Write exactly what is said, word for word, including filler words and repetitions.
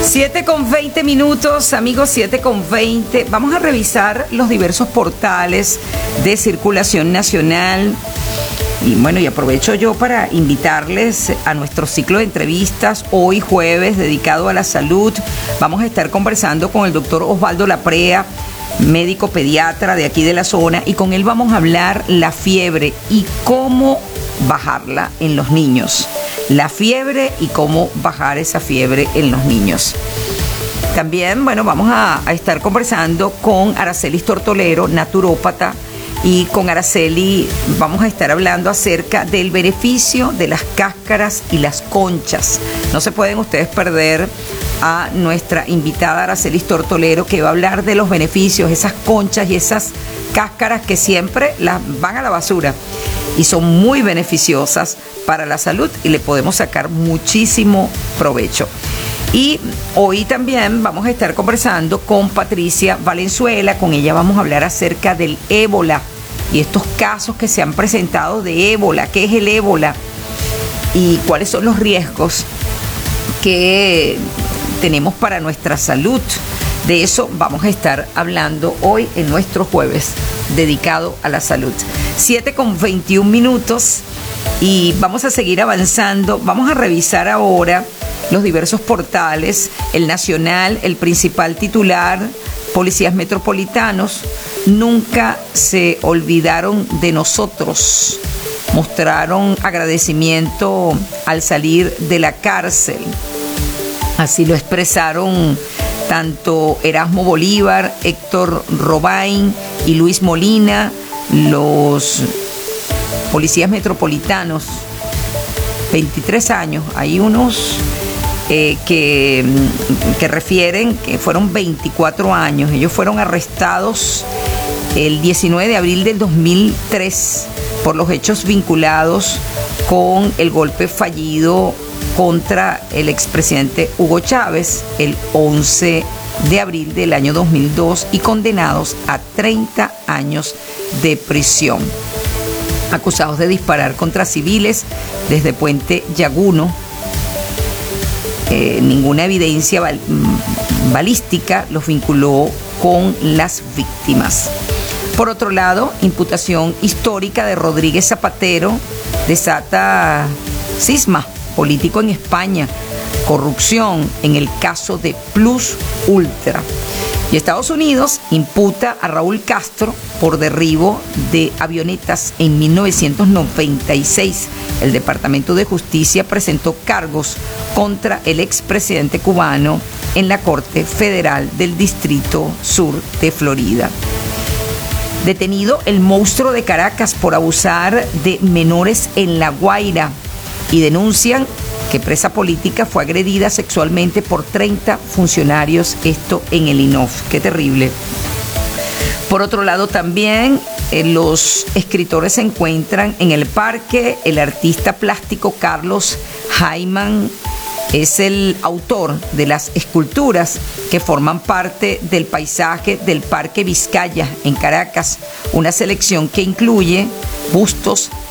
siete con veinte minutos, amigos, siete con veinte. Vamos a revisar los diversos portales de circulación nacional. Y bueno, y aprovecho yo para invitarles a nuestro ciclo de entrevistas hoy jueves dedicado a la salud. Vamos a estar conversando con el doctor Osvaldo Laprea, médico pediatra de aquí de la zona, y con él vamos a hablar la fiebre y cómo bajarla en los niños. La fiebre y cómo bajar esa fiebre en los niños. También, bueno, vamos a, a estar conversando con Aracelis Tortolero, naturópata, y con Araceli vamos a estar hablando acerca del beneficio de las cáscaras y las conchas. No se pueden ustedes perder a nuestra invitada Aracelis Tortolero, que va a hablar de los beneficios, esas conchas y esas cáscaras que siempre las van a la basura y son muy beneficiosas para la salud y le podemos sacar muchísimo provecho. Y hoy también vamos a estar conversando con Patricia Valenzuela. Con ella vamos a hablar acerca del ébola y estos casos que se han presentado de ébola. ¿Qué es el ébola? Y cuáles son los riesgos que tenemos para nuestra salud. De eso vamos a estar hablando hoy en nuestro jueves dedicado a la salud. siete con veintiún minutos y vamos a seguir avanzando. Vamos a revisar ahora los diversos portales. El Nacional, el principal titular: policías metropolitanos nunca se olvidaron de nosotros. Mostraron agradecimiento al salir de la cárcel. Así lo expresaron tanto Erasmo Bolívar, Héctor Robain y Luis Molina, los policías metropolitanos. veintitrés años, hay unos eh, que, que refieren que fueron veinticuatro años. Ellos fueron arrestados el diecinueve de abril del dos mil tres por los hechos vinculados con el golpe fallido contra el expresidente Hugo Chávez el once de abril del año dos mil dos y condenados a treinta años de prisión. Acusados de disparar contra civiles desde Puente Llaguno. Eh, ninguna evidencia bal- balística los vinculó con las víctimas. Por otro lado, imputación histórica de Rodríguez Zapatero desata cisma político en España, corrupción en el caso de Plus Ultra. Y Estados Unidos imputa a Raúl Castro por derribo de avionetas en mil novecientos noventa y seis. El Departamento de Justicia presentó cargos contra el expresidente cubano en la Corte Federal del Distrito Sur de Florida. Detenido el monstruo de Caracas por abusar de menores en La Guaira, y denuncian que presa política fue agredida sexualmente por treinta funcionarios, esto en el I N O F. Qué terrible. Por otro lado, también eh, los escritores se encuentran en el parque. El artista plástico Carlos Jaiman es el autor de las esculturas que forman parte del paisaje del Parque Vizcaya en Caracas, una selección que incluye bustos